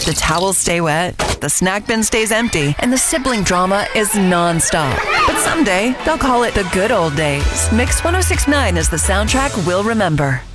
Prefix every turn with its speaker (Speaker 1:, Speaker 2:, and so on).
Speaker 1: The towels stay wet, the snack bin stays empty, and the sibling drama is nonstop. But someday, they'll call it the good old days. Mix 1069 is the soundtrack we'll remember.